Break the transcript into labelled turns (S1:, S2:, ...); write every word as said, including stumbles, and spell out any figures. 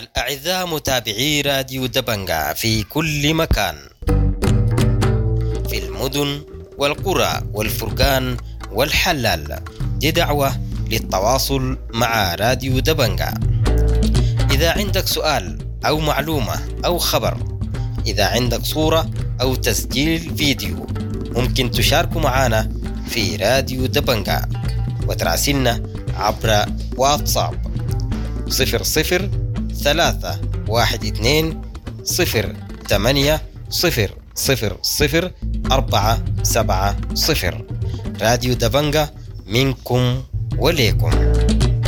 S1: الأعزاء متابعي راديو دبنجة في كل مكان، في المدن والقرى والفرقان والحلال، دي دعوة للتواصل مع راديو دبنجة. إذا عندك سؤال أو معلومة أو خبر، إذا عندك صورة أو تسجيل فيديو، ممكن تشاركوا معنا في راديو دبنجة وتراسلنا عبر واتساب صفر صفر ثلاثة واحد اثنين صفر ثمانية صفر صفر صفر أربعة سبعة صفر. راديو دبنجة منكم وليكم.